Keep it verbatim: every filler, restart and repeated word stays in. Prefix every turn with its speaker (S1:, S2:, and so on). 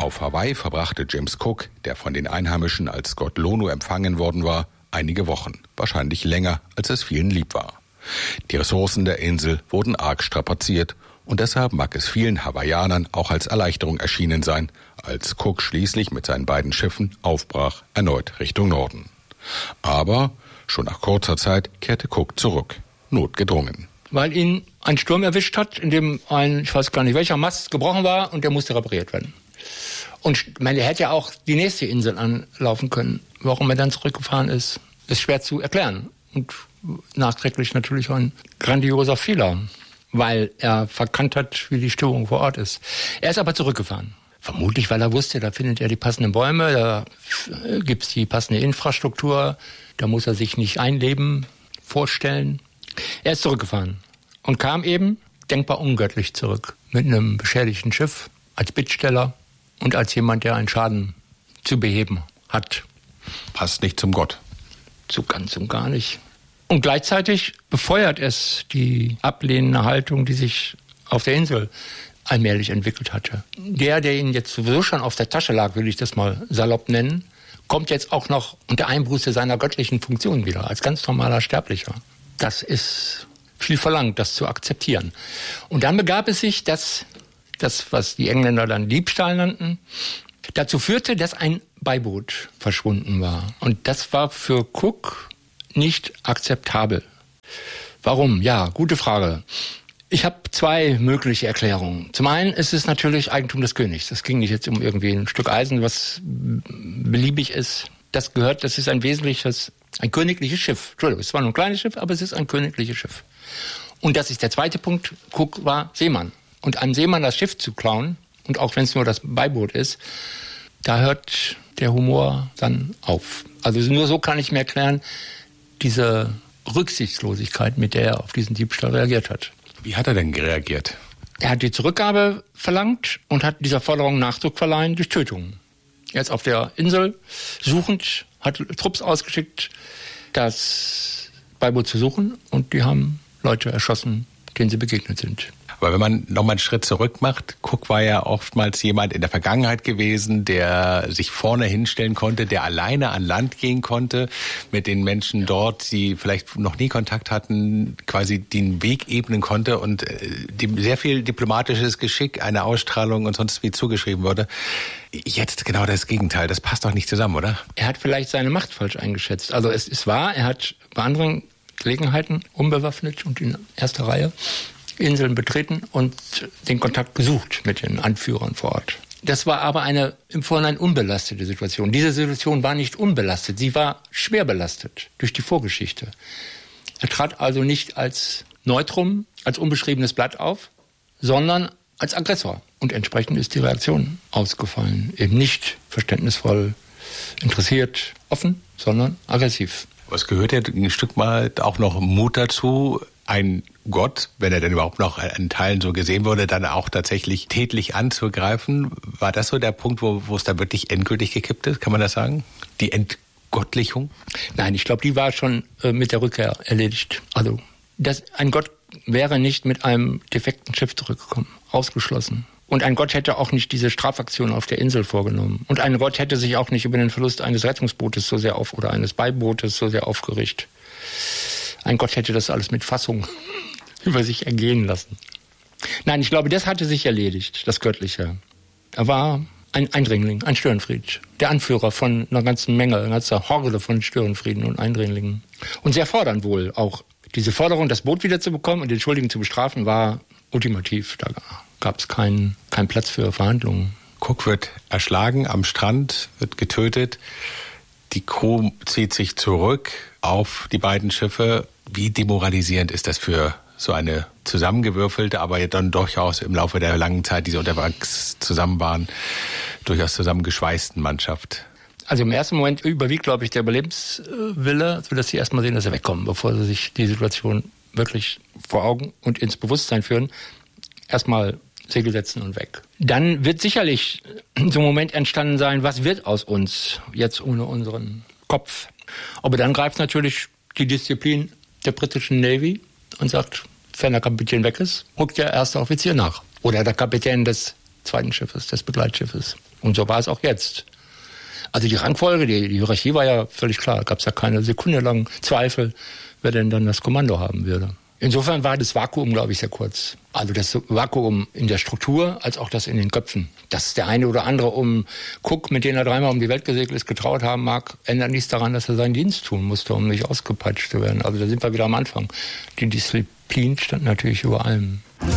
S1: Auf Hawaii verbrachte James Cook, der von den Einheimischen als Gott Lono empfangen worden war, einige Wochen, wahrscheinlich länger, als es vielen lieb war. Die Ressourcen der Insel wurden arg strapaziert und deshalb mag es vielen Hawaiianern auch als Erleichterung erschienen sein, als Cook schließlich mit seinen beiden Schiffen aufbrach, erneut Richtung Norden. Aber schon nach kurzer Zeit kehrte Cook zurück, notgedrungen.
S2: Weil ihn ein Sturm erwischt hat, in dem ein, ich weiß gar nicht welcher Mast gebrochen war und der musste repariert werden. Und ich meine, er hätte ja auch die nächste Insel anlaufen können. Warum er dann zurückgefahren ist, ist schwer zu erklären. Und nachträglich natürlich ein grandioser Fehler, weil er verkannt hat, wie die Stimmung vor Ort ist. Er ist aber zurückgefahren. Vermutlich, weil er wusste, da findet er die passenden Bäume, da gibt es die passende Infrastruktur, da muss er sich nicht einleben, vorstellen. Er ist zurückgefahren und kam eben denkbar ungöttlich zurück mit einem beschädigten Schiff als Bittsteller und als jemand, der einen Schaden zu beheben hat.
S1: Passt nicht zum Gott.
S2: So ganz und gar nicht. Und gleichzeitig befeuert es die ablehnende Haltung, die sich auf der Insel allmählich entwickelt hatte. Der, der ihn jetzt sowieso schon auf der Tasche lag, will ich das mal salopp nennen, kommt jetzt auch noch unter Einbuße seiner göttlichen Funktion wieder, als ganz normaler Sterblicher. Das ist viel verlangt, das zu akzeptieren. Und dann begab es sich, dass das, was die Engländer dann Diebstahl nannten, dazu führte, dass ein Beiboot verschwunden war. Und das war für Cook nicht akzeptabel. Warum? Ja, gute Frage. Ich habe zwei mögliche Erklärungen. Zum einen ist es natürlich Eigentum des Königs. Es ging nicht jetzt um irgendwie ein Stück Eisen, was beliebig ist. Das gehört, das ist ein wesentliches, ein königliches Schiff. Entschuldigung, es war nur ein kleines Schiff, aber es ist ein königliches Schiff. Und das ist der zweite Punkt. Cook war Seemann. Und einem Seemann das Schiff zu klauen, und auch wenn es nur das Beiboot ist, da hört der Humor dann auf. Also nur so kann ich mir erklären, diese Rücksichtslosigkeit, mit der er auf diesen Diebstahl reagiert hat.
S1: Wie hat er denn reagiert?
S2: Er hat die Zurückgabe verlangt und hat dieser Forderung Nachdruck verleihen durch Tötung. Er ist auf der Insel suchend, hat Trupps ausgeschickt, das Beiboot zu suchen, und die haben Leute erschossen, denen sie begegnet sind.
S1: Aber wenn man nochmal einen Schritt zurück macht, Cook war ja oftmals jemand in der Vergangenheit gewesen, der sich vorne hinstellen konnte, der alleine an Land gehen konnte, mit den Menschen dort, die vielleicht noch nie Kontakt hatten, quasi den Weg ebnen konnte und dem sehr viel diplomatisches Geschick, eine Ausstrahlung und sonst wie zugeschrieben wurde. Jetzt genau das Gegenteil. Das passt doch nicht zusammen, oder?
S2: Er hat vielleicht seine Macht falsch eingeschätzt. Also es ist wahr, er hat bei anderen Gelegenheiten unbewaffnet und in erster Reihe Inseln betreten und den Kontakt gesucht mit den Anführern vor Ort. Das war aber eine im Vorhinein unbelastete Situation. Diese Situation war nicht unbelastet, sie war schwer belastet durch die Vorgeschichte. Er trat also nicht als Neutrum, als unbeschriebenes Blatt auf, sondern als Aggressor. Und entsprechend ist die Reaktion ausgefallen. Eben nicht verständnisvoll, interessiert, offen, sondern aggressiv.
S1: Aber es gehört ja ein Stück mal auch noch Mut dazu, ein Gott, wenn er denn überhaupt noch in Teilen so gesehen wurde, dann auch tatsächlich tätlich anzugreifen. War das so der Punkt, wo, wo es da wirklich endgültig gekippt ist? Kann man das sagen? Die Entgottlichung?
S2: Nein, ich glaube, die war schon äh, mit der Rückkehr erledigt. Also das, ein Gott wäre nicht mit einem defekten Schiff zurückgekommen. Ausgeschlossen. Und ein Gott hätte auch nicht diese Strafaktion auf der Insel vorgenommen. Und ein Gott hätte sich auch nicht über den Verlust eines Rettungsbootes so sehr auf oder eines Beibootes so sehr aufgeregt. Ein Gott hätte das alles mit Fassung über sich ergehen lassen. Nein, ich glaube, das hatte sich erledigt, das Göttliche. Er war ein Eindringling, ein Störenfried. Der Anführer von einer ganzen Menge, einer ganzen Horde von Störenfrieden und Eindringlingen. Und sehr fordernd wohl auch. Diese Forderung, das Boot wiederzubekommen und den Schuldigen zu bestrafen, war ultimativ. Da gab es keinen keinen Platz für Verhandlungen.
S1: Cook wird erschlagen am Strand, wird getötet. Die Crew zieht sich zurück auf die beiden Schiffe. Wie demoralisierend ist das für so eine zusammengewürfelte, aber dann durchaus im Laufe der langen Zeit, die sie unterwegs zusammen waren, durchaus zusammengeschweißten Mannschaft?
S2: Also im ersten Moment überwiegt, glaube ich, der Überlebenswille, sodass sie erstmal sehen, dass sie wegkommen, bevor sie sich die Situation wirklich vor Augen und ins Bewusstsein führen. Erstmal Segel setzen und weg. Dann wird sicherlich so ein Moment entstanden sein, was wird aus uns jetzt ohne unseren Kopf? Aber dann greift natürlich die Disziplin der britischen Navy und sagt, wenn der Kapitän weg ist, rückt der erste Offizier nach. Oder der Kapitän des zweiten Schiffes, des Begleitschiffes. Und so war es auch jetzt. Also die Rangfolge, die, die Hierarchie war ja völlig klar. Gab es ja keine Sekunde lang Zweifel, wer denn dann das Kommando haben würde. Insofern war das Vakuum, glaube ich, sehr kurz. Also das Vakuum in der Struktur, als auch das in den Köpfen. Dass der eine oder andere um Cook, mit dem er dreimal um die Welt gesegelt ist, getraut haben mag, ändert nichts daran, dass er seinen Dienst tun musste, um nicht ausgepeitscht zu werden. Also da sind wir wieder am Anfang. Die Disziplin stand natürlich über allem.